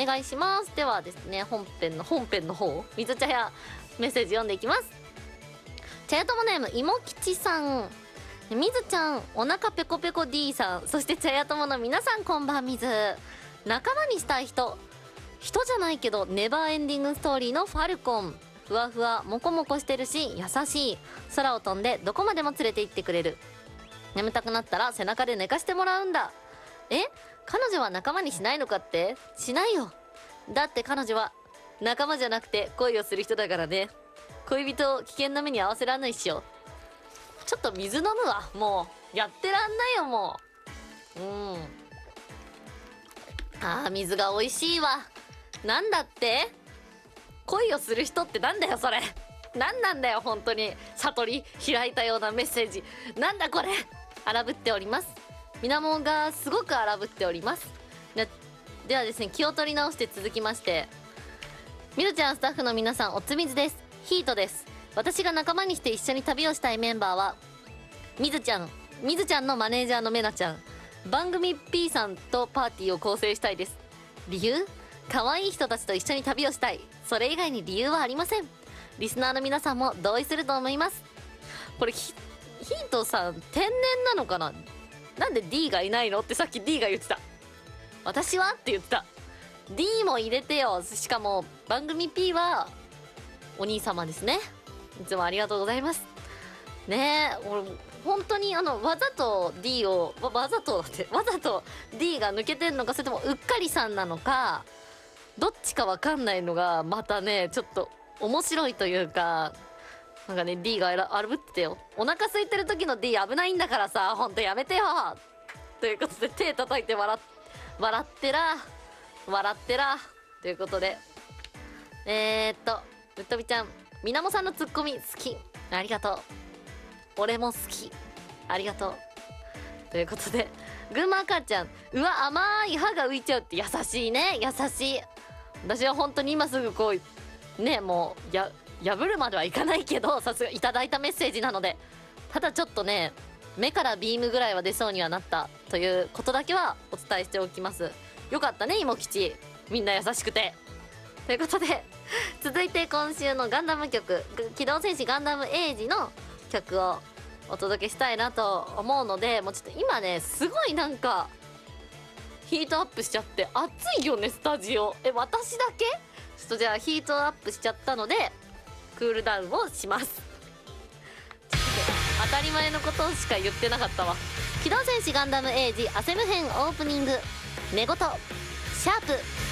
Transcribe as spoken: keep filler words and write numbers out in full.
願いします。ではですね、本編の本編の方水茶屋メッセージ読んでいきます。茶屋友ネームいもきちさん、みずちゃん、お腹ペコペコ D さん、そして茶屋友の皆さんこんばんみず。仲間にしたい人、人じゃないけどネバーエンディングストーリーのファルコン。ふわふわモコモコしてるし優しい。空を飛んでどこまでも連れて行ってくれる。眠たくなったら背中で寝かしてもらうんだ。え、彼女は仲間にしないのかって？しないよ。だって彼女は仲間じゃなくて恋をする人だからね。恋人を危険な目に合わせらんないっしょ。ちょっと水飲むわ。もうやってらんないよもう。うん。あー、水が美味しいわ。なんだって？恋をする人ってなんだよそれ。なんなんだよ本当に。悟り開いたようなメッセージ。なんだこれ。荒ぶっております。みなもがすごく荒ぶっております。で, ではですね、気を取り直して続きまして、みるちゃんスタッフの皆さん、おつみずです。ヒートです。私が仲間にして一緒に旅をしたいメンバーはみずちゃん、みずちゃんのマネージャーのめなちゃん、番組 P さんとパーティーを構成したいです。理由？可愛い人たちと一緒に旅をしたい。それ以外に理由はありません。リスナーの皆さんも同意すると思います。これヒヒートさん天然なのかな。なんで D がいないのってさっき D が言ってた。私はって言ってた。 D も入れてよ。しかも番組 P はお兄様ですね。いつもありがとうございますね。え俺本当にあのわざと D をわ, わざとってわざと D が抜けてんのか、それともうっかりさんなのか、どっちかわかんないのがまたねちょっと面白いというか、なんかね D が荒ぶってたよ。お腹空いてる時の D 危ないんだからさ、ほんとやめてよということで、手叩いて笑っ笑ってら笑ってらということで、えー、っとぶっとびちゃん、みなもさんのツッコミ好き、ありがとう。俺も好き、ありがとうということで、群馬赤ちゃん、うわ甘い歯が浮いちゃうって、優しいね、優しい。私は本当に今すぐこうね、もうや破るまではいかないけど、さすがいただいたメッセージなので、ただちょっとね目からビームぐらいは出そうにはなったということだけはお伝えしておきます。よかったね、いもきち、みんな優しくて。ということで続いて今週のガンダム曲、機動戦士ガンダムエイジの曲をお届けしたいなと思うので、もうちょっと今ねすごいなんかヒートアップしちゃって暑いよねスタジオ。え、私だけ？ちょっとじゃあヒートアップしちゃったのでクールダウンをします。当たり前のことしか言ってなかったわ。機動戦士ガンダムエイジアセム編オープニング、寝言シャープ